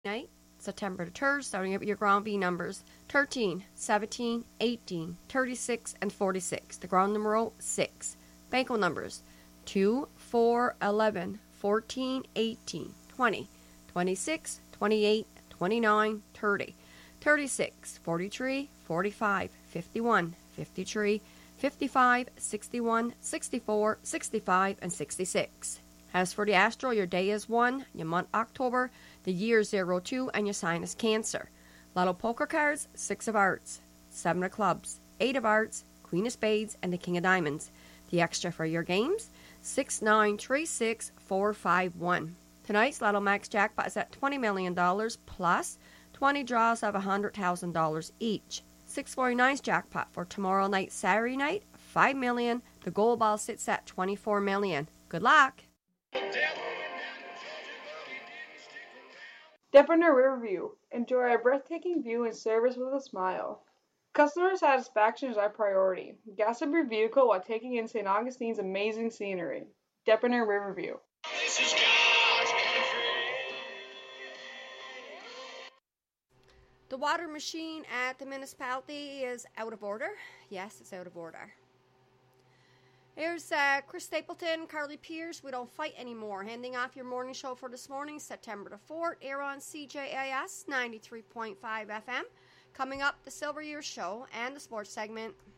Night, September the 3rd, starting up with your ground B numbers 13, 17, 18, 36, and 46. The ground numero 6. Banco numbers 2, 4, 11, 14, 18, 20, 26, 28, 29, 30, 36, 43, 45, 51, 53, 55, 61, 64, 65, and 66. As for the astro, your day is 1, your month October, the year 02, and your sign is Cancer. Lotto poker cards, 6 of hearts, 7 of clubs, 8 of hearts, Queen of spades, and the King of diamonds. The extra for your games, 6, 9, 3, 6, 4, 5, 1. Tonight's Lotto Max jackpot is at $20 million plus 20 draws of $100,000 each. 649's jackpot for tomorrow night, Saturday night, $5 million. The gold ball sits at $24 million. Good luck! Depiner Riverview. Enjoy a breathtaking view and service with a smile. Customer satisfaction is our priority. Gas up your vehicle while taking in St. Augustine's amazing scenery. Depiner Riverview. This is God's country. The water machine at the municipality is out of order. Yes, it's out of order. Here's Chris Stapleton, Carly Pierce, We Don't Fight Anymore. Handing off your morning show for this morning, September the 4th, air on CJIS 93.5 FM. Coming up, the Silver Year Show and the sports segment.